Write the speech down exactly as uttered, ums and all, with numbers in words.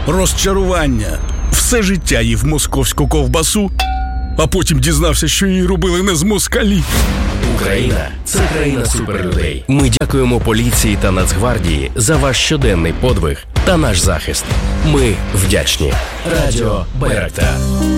розчарування. Все життя їв московську ковбасу, а потім дізнався, що її робили не з москалі. Україна – це країна суперлюдей. Ми дякуємо поліції та Нацгвардії за ваш щоденний подвиг та наш захист. Ми вдячні. Радіо Байрактар.